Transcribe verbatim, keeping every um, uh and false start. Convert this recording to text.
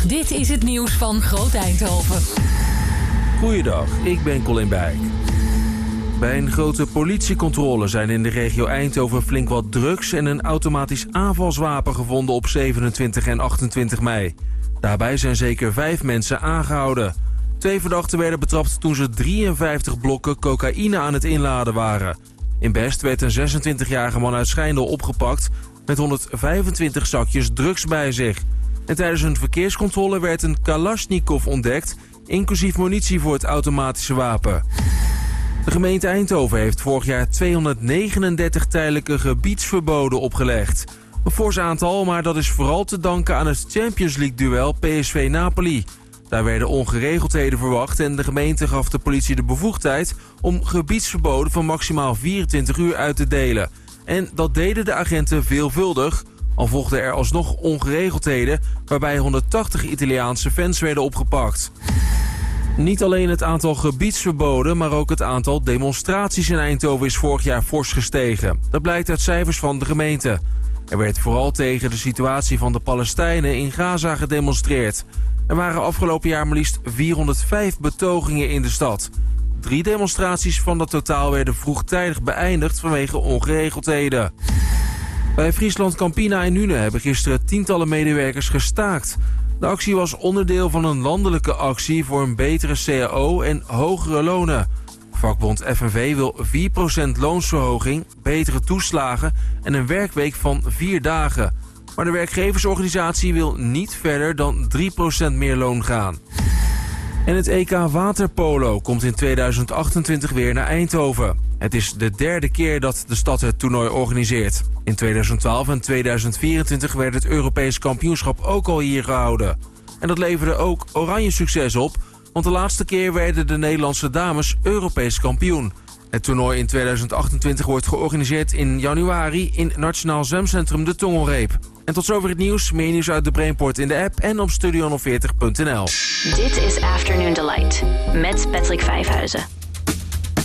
Dit is het nieuws van Groot Eindhoven. Goeiedag, ik ben Colin Bijk. Bij een grote politiecontrole zijn in de regio Eindhoven flink wat drugs en een automatisch aanvalswapen gevonden op zevenentwintig en achtentwintig mei. Daarbij zijn zeker vijf mensen aangehouden. Twee verdachten werden betrapt toen ze drieënvijftig blokken cocaïne aan het inladen waren. In Best werd een zesentwintigjarige man uit Schijndel opgepakt met honderdvijfentwintig zakjes drugs bij zich. En tijdens een verkeerscontrole werd een Kalashnikov ontdekt, inclusief munitie voor het automatische wapen. De gemeente Eindhoven heeft vorig jaar tweehonderdnegenendertig tijdelijke gebiedsverboden opgelegd. Een fors aantal, maar dat is vooral te danken aan het Champions League-duel P S V-Napoli. Daar werden ongeregeldheden verwacht en de gemeente gaf de politie de bevoegdheid om gebiedsverboden van maximaal vierentwintig uur uit te delen. En dat deden de agenten veelvuldig, al volgden er alsnog ongeregeldheden waarbij honderdtachtig Italiaanse fans werden opgepakt. Niet alleen het aantal gebiedsverboden, maar ook het aantal demonstraties in Eindhoven is vorig jaar fors gestegen. Dat blijkt uit cijfers van de gemeente. Er werd vooral tegen de situatie van de Palestijnen in Gaza gedemonstreerd. Er waren afgelopen jaar maar liefst vierhonderdvijf betogingen in de stad. Drie demonstraties van dat totaal werden vroegtijdig beëindigd vanwege ongeregeldheden. Bij Friesland Campina in Nuenen hebben gisteren tientallen medewerkers gestaakt. De actie was onderdeel van een landelijke actie voor een betere C A O en hogere lonen. Vakbond F N V wil vier procent loonsverhoging, betere toeslagen en een werkweek van vier dagen. Maar de werkgeversorganisatie wil niet verder dan drie procent meer loon gaan. En het E K Waterpolo komt in tweeduizend achtentwintig weer naar Eindhoven. Het is de derde keer dat de stad het toernooi organiseert. In tweeduizend twaalf en tweeduizend vierentwintig werd het Europees kampioenschap ook al hier gehouden. En dat leverde ook oranje succes op, want de laatste keer werden de Nederlandse dames Europees kampioen. Het toernooi in tweeduizend achtentwintig wordt georganiseerd in januari in Nationaal Zwemcentrum De Tongelreep. En tot zover het nieuws. Meer nieuws uit de Brainport in de app en op studio honderdveertig punt n l. Dit is Afternoon Delight met Patrick Vijfhuizen.